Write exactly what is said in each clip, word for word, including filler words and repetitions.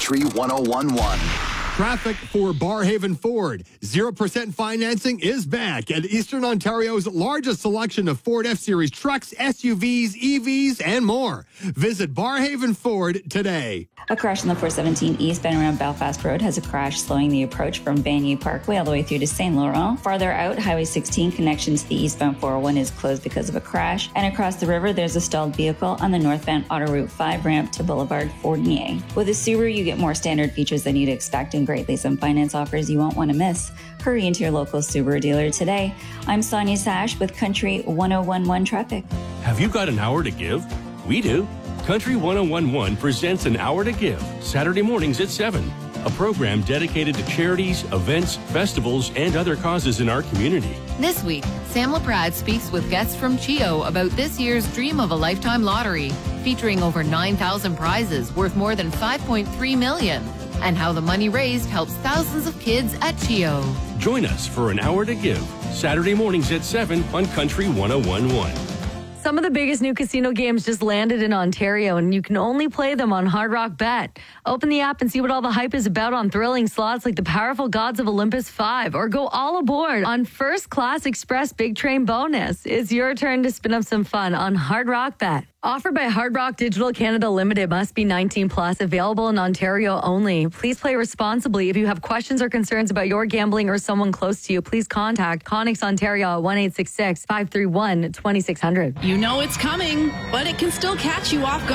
Country one oh one point one. Traffic for Barhaven Ford. zero percent financing is back at Eastern Ontario's largest selection of Ford F-Series trucks, S U Vs, E Vs, and more. Visit Barhaven Ford today. A crash on the four seventeen eastbound around Belfast Road has a crash slowing the approach from Vanier Parkway all the way through to Saint Laurent. Farther out, Highway sixteen connection to the eastbound four oh one is closed because of a crash. And across the river, there's a stalled vehicle on the northbound Auto Route five ramp to Boulevard Fournier. With a Subaru, you get more standard features than you'd expect and greatly some finance offers you won't want to miss. Hurry into your local Subaru dealer today. I'm Sonia Sash with Country one oh one point one Traffic. Have you got an hour to give? We do. Country one oh one point one presents An Hour to Give, Saturday mornings at seven. A program dedicated to charities, events, festivals, and other causes in our community. This week, Sam LaPrade speaks with guests from C H I O about this year's Dream of a Lifetime lottery, featuring over nine thousand prizes worth more than five point three million dollars, and how the money raised helps thousands of kids at C H I O. Join us for An Hour to Give, Saturday mornings at seven on Country one oh one point one. Some of the biggest new casino games just landed in Ontario, and you can only play them on Hard Rock Bet. Open the app and see what all the hype is about on thrilling slots like the Powerful Gods of Olympus five, or go all aboard on First Class Express Big Train Bonus. It's your turn to spin up some fun on Hard Rock Bet. Offered by Hard Rock Digital Canada Limited, must be nineteen plus, available in Ontario only. Please play responsibly. If you have questions or concerns about your gambling or someone close to you, please contact Connex Ontario at one eight six six, five three one, two six zero zero. You know it's coming, but it can still catch you off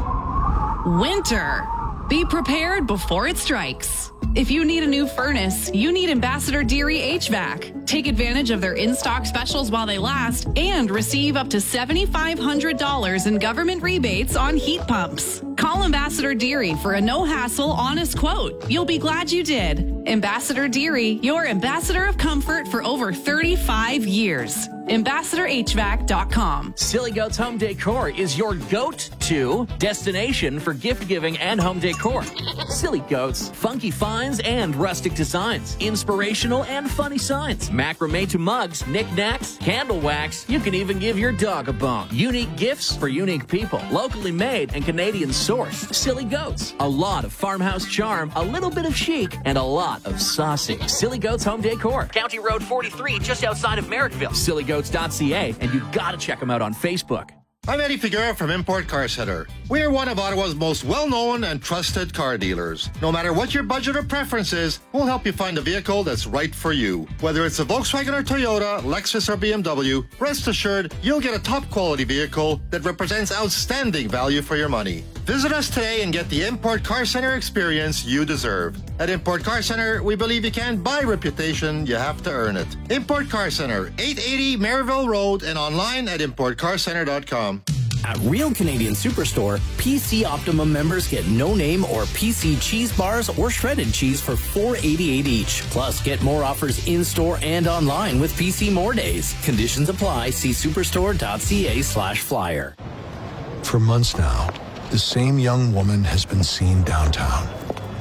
guard. Winter. Be prepared before it strikes. If you need a new furnace, you need Ambassador Deary H V A C. Take advantage of their in-stock specials while they last and receive up to seven thousand five hundred dollars in government rebates on heat pumps. Call Ambassador Deary for a no-hassle, honest quote. You'll be glad you did. Ambassador Deary, your ambassador of comfort for over thirty-five years. ambassador h v a c dot com. Silly Goats Home Decor is your go-to destination for gift giving and home decor. Silly Goats, funky finds and rustic designs, inspirational and funny signs, macrame to mugs, knickknacks, candle wax. You can even give your dog a bone. Unique gifts for unique people, locally made and Canadian sourced. Silly Goats, a lot of farmhouse charm, a little bit of chic, and a lot of saucy. Silly Goats Home Decor, County Road forty-three, just outside of Merrickville. silly goats dot c a, and you gotta check them out on Facebook. I'm Eddie Figueroa from Import Car Center. We are one of Ottawa's most well-known and trusted car dealers. No matter what your budget or preference is, we'll help you find a vehicle that's right for you. Whether it's a Volkswagen or Toyota, Lexus or B M W, rest assured you'll get a top-quality vehicle that represents outstanding value for your money. Visit us today and get the Import Car Center experience you deserve. At Import Car Center, we believe you can't buy reputation, you have to earn it. Import Car Center, eight eighty Maryville Road, and online at import car center dot com. At Real Canadian Superstore, P C Optimum members get no name or P C cheese bars or shredded cheese for four eighty-eight each. Plus, get more offers in-store and online with P C More Days. Conditions apply. See superstore dot c a slash flyer. For months now, the same young woman has been seen downtown.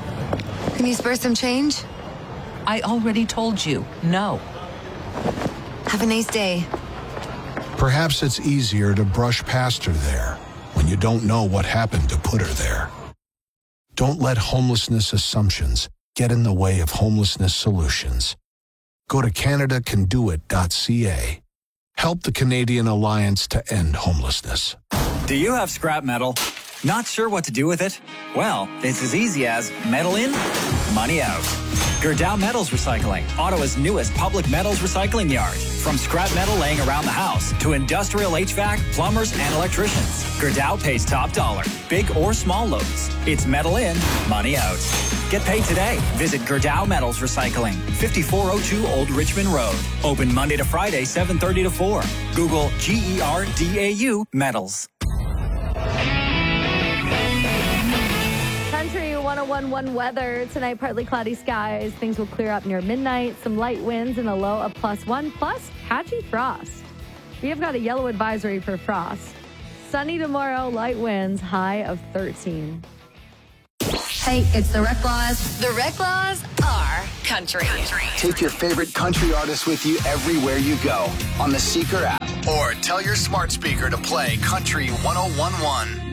Can you spare some change? I already told you, no. Have a nice day. Perhaps it's easier to brush past her there when you don't know what happened to put her there. Don't let homelessness assumptions get in the way of homelessness solutions. Go to canada can do it dot c a. Help the Canadian Alliance to End Homelessness. Do you have scrap metal? Not sure what to do with it? Well, it's as easy as metal in, money out. Gerdau Metals Recycling, Ottawa's newest public metals recycling yard. From scrap metal laying around the house to industrial H V A C, plumbers, and electricians, Gerdau pays top dollar, big or small loads. It's metal in, money out. Get paid today. Visit Gerdau Metals Recycling, fifty-four oh two Old Richmond Road. Open Monday to Friday, seven thirty to four. Google G E R D A U Metals. one oh one point one weather. Tonight, partly cloudy skies. Things will clear up near midnight. Some light winds and a low of plus one, plus patchy frost. We have got a yellow advisory for frost. Sunny tomorrow, light winds, high of thirteen. Hey, it's the Rec Laws. The Rec Laws are country. country. Take your favorite country artists with you everywhere you go on the Seeker app, or tell your smart speaker to play Country one oh one point one.